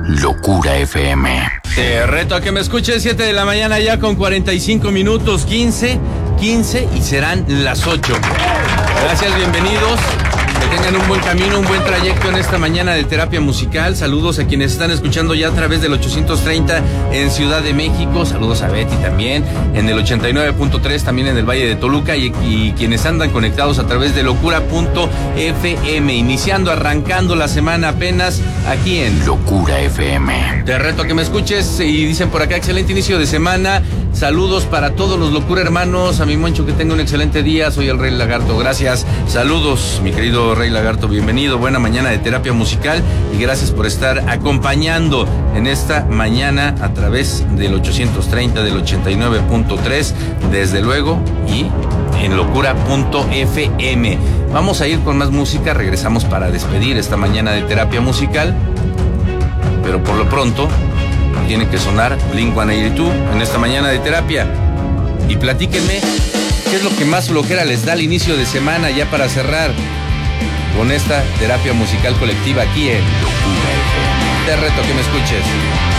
Locura FM. Te reto a que me escuches, 7 de la mañana ya con 45 minutos, 15 y serán las 8. Gracias, bienvenidos. Que tengan un buen camino, un buen trayecto en esta mañana de terapia musical. Saludos a quienes están escuchando ya a través del 830 en Ciudad de México. Saludos a Betty también en el 89.3 también en el Valle de Toluca y quienes andan conectados a través de locura.fm. Arrancando la semana apenas aquí en Locura FM. Te reto a que me escuches y dicen por acá, excelente inicio de semana. Saludos para todos los Locura hermanos. A mi Moncho, que tenga un excelente día. Soy el Rey Lagarto. Gracias. Saludos, mi querido Rey Lagarto. Bienvenido. Buena mañana de terapia musical y gracias por estar acompañando en esta mañana a través del 830, del 89.3, desde luego, y en locura.fm. Vamos a ir con más música. Regresamos para despedir esta mañana de terapia musical. Pero por lo pronto tiene que sonar Blink-182 en esta mañana de terapia. Y platíquenme qué es lo que más flojera les da al inicio de semana, ya para cerrar con esta terapia musical colectiva aquí en Locura FM. Te reto a que me escuches.